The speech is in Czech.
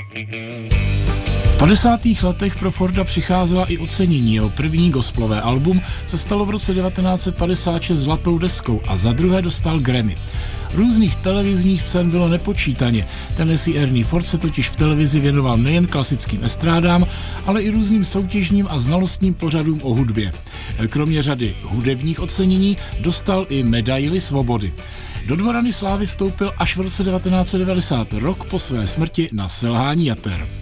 V 50. letech pro Forda přicházela i ocenění. Jeho první gospelové album se stalo v roce 1956 zlatou deskou a za druhé dostal Grammy. Různých televizních cen bylo nepočítaně. Tennessee Ernie Ford se totiž v televizi věnoval nejen klasickým estrádám, ale i různým soutěžním a znalostním pořadům o hudbě. Kromě řady hudebních ocenění dostal i medaili svobody. Do Dvorany slávy vstoupil až v roce 1990, rok po své smrti na selhání jater.